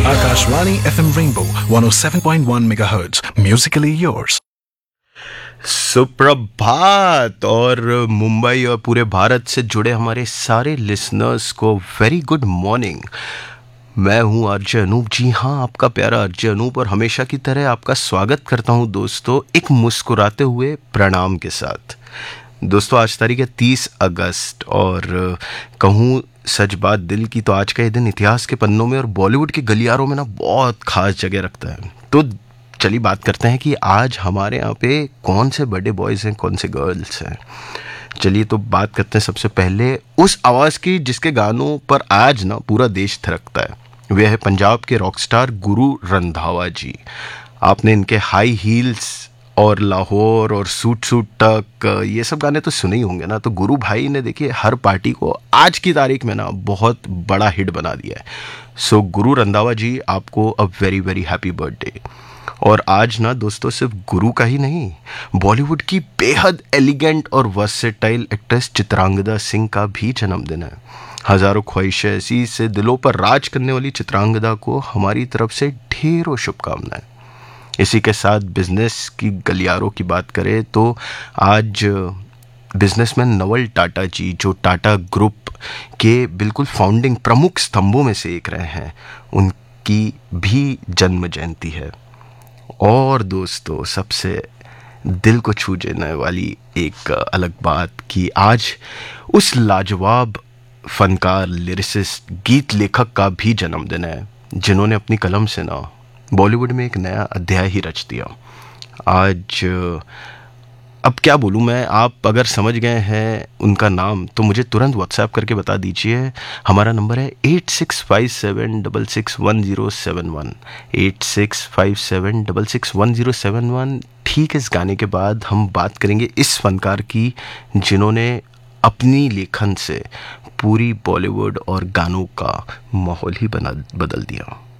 Akashvani FM Rainbow 107.1 MHz. Musically yours. सुप्रभात और मुंबई और पूरे भारत से जुड़े हमारे सारे लिसनर्स को वेरी गुड मॉर्निंग। मैं हूं आरजे अनूप। जी हाँ, आपका प्यारा आरजे अनूप, और हमेशा की तरह आपका स्वागत करता हूं दोस्तों एक मुस्कुराते हुए प्रणाम के साथ। दोस्तों आज तारीख है 30 अगस्त और कहूँ सच बात दिल की तो आज का ये दिन इतिहास के पन्नों में और बॉलीवुड के गलियारों में ना बहुत खास जगह रखता है। तो चलिए बात करते हैं कि आज हमारे यहाँ पे कौन से बर्थडे बॉयज़ हैं, कौन से गर्ल्स हैं। चलिए तो बात करते हैं सबसे पहले उस आवाज़ की जिसके गानों पर आज ना पूरा देश थिरकता है। वे है पंजाब के रॉकस्टार गुरु रंधावा जी। आपने इनके हाई हील्स और लाहौर और सूट सूट तक ये सब गाने तो सुने ही होंगे ना। तो गुरु भाई ने देखिए हर पार्टी को आज की तारीख में ना बहुत बड़ा हिट बना दिया है। सो गुरु रंधावा जी, आपको a very very happy birthday. और आज ना दोस्तों सिर्फ गुरु का ही नहीं, बॉलीवुड की बेहद एलिगेंट और वर्सेटाइल एक्ट्रेस चित्रांगदा सिंह का भी जन्मदिन है। हजारों ख्वाहिशें ऐसी से दिलों पर राज करने वाली चित्रांगदा को हमारी तरफ से ढेरों शुभकामनाएं। इसी के साथ बिजनेस की गलियारों की बात करें तो आज बिजनेसमैन नवल टाटा जी, जो टाटा ग्रुप के बिल्कुल फाउंडिंग प्रमुख स्तंभों में से एक रहे हैं, उनकी भी जन्म जयंती है। और दोस्तों सबसे दिल को छू जाने वाली एक अलग बात कि आज उस लाजवाब फनकार, लिरिसिस्ट, गीत लेखक का भी जन्मदिन है, जिन्होंने अपनी कलम से ना बॉलीवुड में एक नया अध्याय ही रच दिया। आज अब क्या बोलूँ मैं, आप अगर समझ गए हैं उनका नाम तो मुझे तुरंत व्हाट्सएप करके बता दीजिए। हमारा नंबर है 8657661071 8657661071। ठीक इस गाने के बाद हम बात करेंगे इस फनकार की जिन्होंने अपनी लेखन से पूरी बॉलीवुड और गानों का माहौल ही बदल दिया।